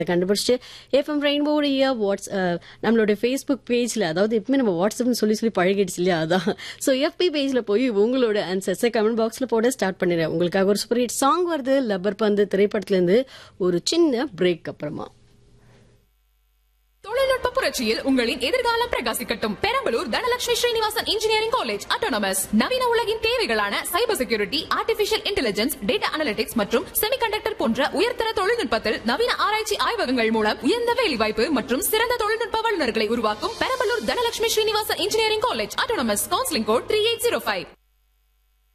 கண்டுபிடிச்சு எஃப்எம் ரெயின்போடைய நம்மளுடைய ஃபேஸ்புக் பேஜ்ல, அதாவது எப்பவுமே நம்ம வாட்ஸ்அப்னு சொல்லி சொல்லி பழகிடுச்சு இல்லையா, அதான். ஸோ எஃபி பேஜ்ல போய் உங்களோட ஆன்சர்ஸை கமெண்ட் பாக்ஸ்ல போட ஸ்டார்ட் பண்ணிடுறேன். உங்களுக்காக ஒரு சூப்பர் ஹிட் சாங் வருது, லப்பர் பந்து திரைப்படத்துல இருந்து. ஒரு சின்ன பிரேக் அப்புறமா தொழில்நுட்ப புரட்சியில் உங்களின் எதிர்காலம் பிரகாசிக்கட்டும். Perambalur Dhanalakshmi Srinivasan engineering college autonomous நவீன உலகின் தேவைகளான cyber security, artificial intelligence, data analytics மற்றும் செமிகண்டக்டர் போன்ற உயர்தர தொழில்நுட்பத்தில் நவீன ஆராய்ச்சி ஆய்வகங்கள் மூலம் உயர்ந்த வேலைவாய்ப்பு மற்றும் சிறந்த தொழில்நுட்ப வல்லுநர்களை உருவாக்கும் Perambalur Dhanalakshmi Srinivasan engineering college autonomous. Counselling code 3805.